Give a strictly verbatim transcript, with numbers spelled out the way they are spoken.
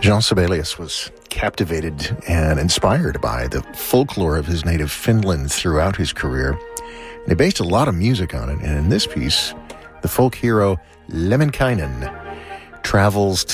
Jean Sibelius was captivated and inspired by the folklore of his native Finland throughout his career. And he based a lot of music on it. And in this piece, the folk hero Lemminkainen travels